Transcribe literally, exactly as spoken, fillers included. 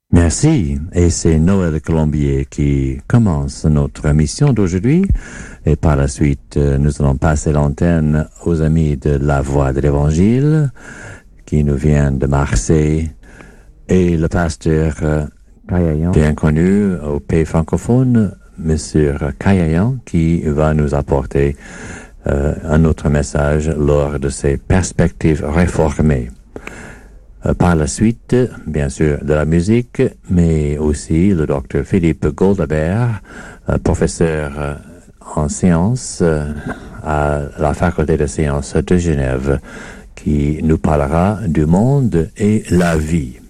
Merci. Et c'est Noël Colombier qui commence notre émission d'aujourd'hui. Et par la suite, nous allons passer l'antenne aux amis de La Voix de l'Évangile qui nous viennent de Marseille. Et le pasteur Kayayan, bien connu au pays francophone, Monsieur Kayayan, qui va nous apporter euh, un autre message lors de ses perspectives réformées. Euh, par la suite, bien sûr, de la musique, mais aussi le docteur Philippe Goldabert, euh, professeur euh, en sciences euh, à la faculté de sciences de Genève, qui nous parlera du monde et la vie.